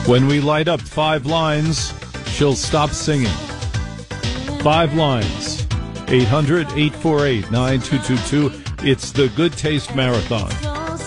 When we light up 5 lines, she'll stop singing. 5 lines. 800-848-9222. It's the Good Taste Marathon.